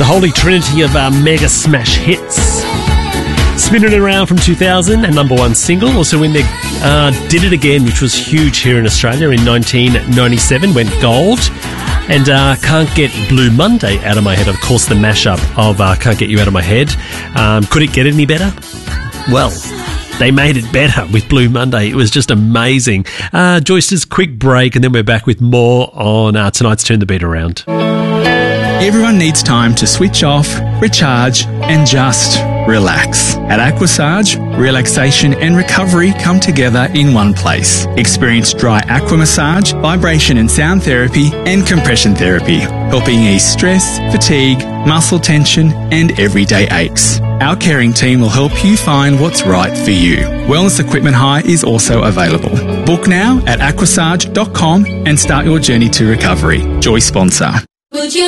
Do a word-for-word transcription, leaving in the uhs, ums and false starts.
holy trinity of uh, mega smash hits. Spinning Around from two thousand, a number one single. Also in there, uh, Did It Again, which was huge here in Australia in nineteen ninety-seven, went gold. And uh, Can't Get Blue Monday out of my head. Of course, the mashup of uh, Can't Get You Out of My Head. Um, could it get any better? Well, they made it better with Blue Monday. It was just amazing. Uh, Joyce's quick break, and then we're back with more on uh, tonight's Turn the Beat Around. Everyone needs time to switch off, recharge, and just relax. At Aquasage, relaxation and recovery come together in one place. Experience dry aqua massage, vibration and sound therapy, and compression therapy, helping ease stress, fatigue, muscle tension, and everyday aches. Our caring team will help you find what's right for you. Wellness equipment hire is also available. Book now at aquasage dot com and start your journey to recovery. Joy sponsor. Would you